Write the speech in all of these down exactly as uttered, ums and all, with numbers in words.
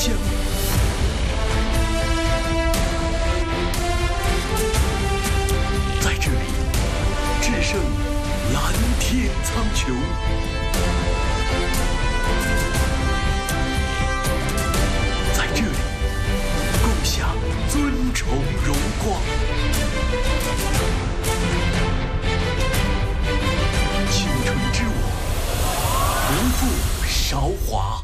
乡。在这里，只剩蓝天苍穹。在这里，共享尊崇荣光。青春之舞，不负韶华。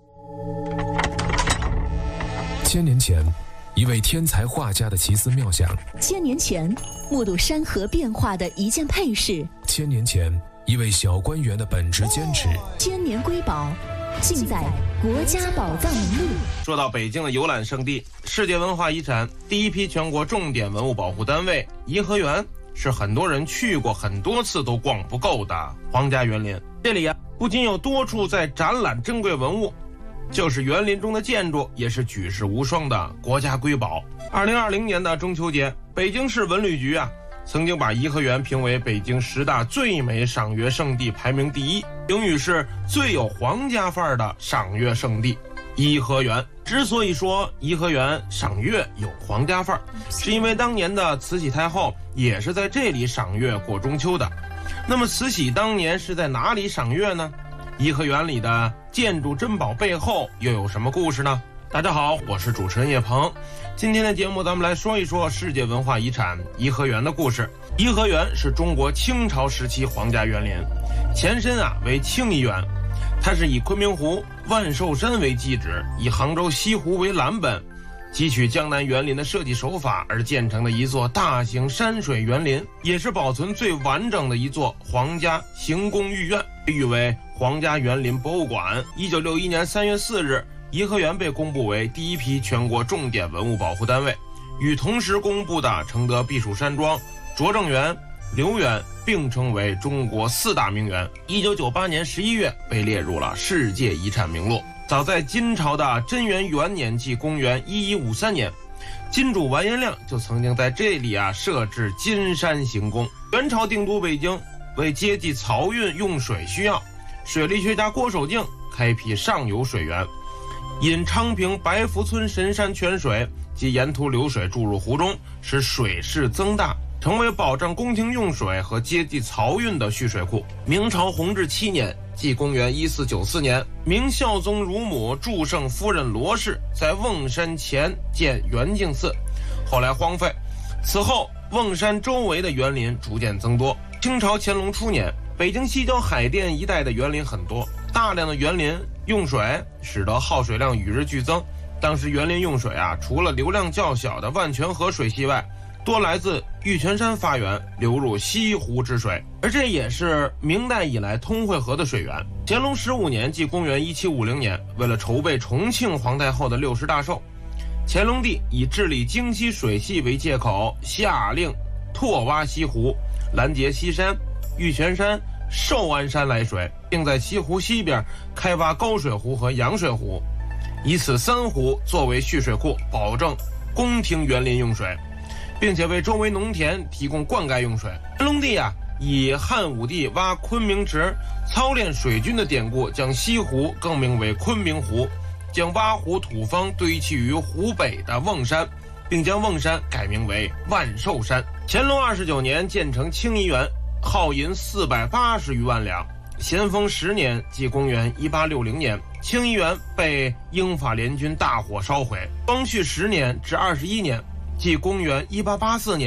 千年前，一位天才画家的奇思妙想； 千年前，目睹山河变化的一件配饰； 千年前，一位小官员的本职坚持。 千年瑰宝，尽在国家宝藏名录。 说到北京的游览胜地，世界文化遗产第一批全国重点文物保护单位颐和园，是很多人去过很多次都逛不够的皇家园林。这里呀、啊，不仅有多处在展览珍贵文物，就是园林中的建筑也是举世无双的国家瑰宝。二零二零年的中秋节，北京市文旅局啊曾经把颐和园评为北京十大最美赏月胜地排名第一，评语是最有皇家范儿的赏月胜地。颐和园之所以说颐和园赏月有皇家范儿，是因为当年的慈禧太后也是在这里赏月过中秋的。那么慈禧当年是在哪里赏月呢？颐和园里的建筑珍宝背后又有什么故事呢？大家好，我是主持人叶鹏。今天的节目咱们来说一说世界文化遗产颐和园的故事。颐和园是中国清朝时期皇家园林，前身啊为庆义园，它是以昆明湖、万寿山为基址，以杭州西湖为蓝本，汲取江南园林的设计手法而建成的一座大型山水园林，也是保存最完整的一座皇家行宫御苑，被誉为皇家园林博物馆。一九六一年三月四日，颐和园被公布为第一批全国重点文物保护单位，与同时公布的承德避暑山庄、拙政园、留园并称为中国四大名园。一九九八年十一月被列入了世界遗产名录。早在金朝的贞元元年，即公元一一五三年，金主完颜亮就曾经在这里啊设置金山行宫。元朝定都北京，为接济漕运用水需要，水利学家郭守敬开辟上游水源，引昌平白福村神山泉水及沿途流水注入湖中，使水势增大，成为保障宫廷用水和接济漕运的蓄水库。明朝弘治七年，即公元一四九四年，明孝宗乳母祝圣夫人罗氏在瓮山前建圆净寺，后来荒废。此后瓮山周围的园林逐渐增多。清朝乾隆初年，北京西郊海淀一带的园林很多，大量的园林用水使得耗水量与日俱增。当时园林用水啊，除了流量较小的万泉河水系外，多来自玉泉山发源，流入西湖之水，而这也是明代以来通惠河的水源。乾隆十五年，即公元一七五零年，为了筹备重庆皇太后的六十大寿，乾隆帝以治理京西水系为借口，下令拓挖西湖，拦截西山、玉泉山、寿安山来水，并在西湖西边开挖高水湖和洋水湖，以此三湖作为蓄水库，保证宫廷园林用水，并且为周围农田提供灌溉用水。乾隆帝啊，以汉武帝挖昆明池操练水军的典故，将西湖更名为昆明湖，将挖湖土方堆砌于湖北的瓮山，并将瓮山改名为万寿山。乾隆二十九年建成庆义园，耗银四百八十余万两。咸丰十年，即公元一八六零年，庆义园被英法联军大火烧毁。光绪十年至二十一年，即公元一八八四年。